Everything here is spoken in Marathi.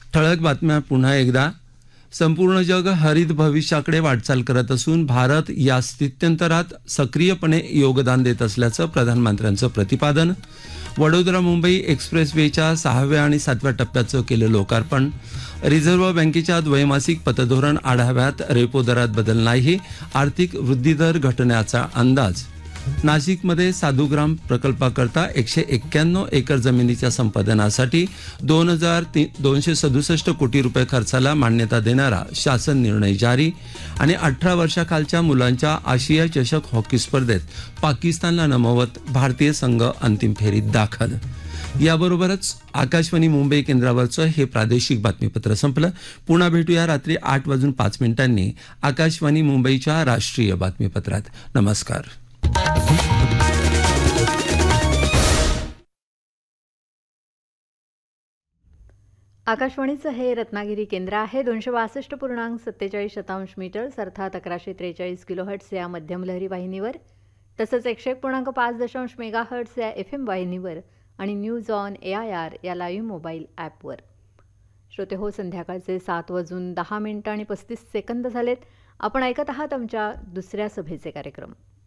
ठळक बातम्या पुन्हा एकदा. संपूर्ण जग हरित भविष्याकडे वाटचाल करत असून भारत या स्थित्यंतरात सक्रियपणे योगदान देत असल्याचं प्रधानमंत्र्यांचं प्रतिपादन. वडोदरा मुंबई एक्सप्रेसवेच्या 6व्या आणि 7व्या टप्प्याचं केलं लोकार्पण. रिझर्व्ह बँकेच्या द्वैमासिक पतधोरण आढाव्यात रेपो दरात बदल नाही, आर्थिक वृद्धिदर घटण्याचा अंदाज. नाशिकमध्ये साधुग्राम प्रकल्पाकरता 191 एकर जमिनीच्या संपादनासाठी 2,267 कोटी रुपये खर्चाला मान्यता देणारा शासन निर्णय जारी. आणि 18 वर्षाखालच्या मुलांच्या आशिया चषक हॉकी स्पर्धेत पाकिस्तानला नमवत भारतीय संघ अंतिम फेरीत दाखल. याबरोबरच आकाशवाणी मुंबई केंद्रावरचं हे प्रादेशिक बातमीपत्र संपलं. पुन्हा भेटूया रात्री 8:05 आकाशवाणी मुंबईच्या राष्ट्रीय बातमीपत्रात. नमस्कार. आकाशवाणीचं हे रत्नागिरी केंद्र आहे. 262.47 मीटर्स अर्थात 1143 किलोहर्ट्स या मध्यम लहरी वाहिनीवर, तसंच 101.5 मेगाहर्ट्स या FM वाहिनीवर आणि न्यूज ऑन AIR या लाईव्ह मोबाईल ॲपवर. श्रोते हो, संध्याकाळचे 7:10 आणि 35 सेकंद झालेत. आपण ऐकत आहात आमच्या दुसऱ्या सभेचे कार्यक्रम.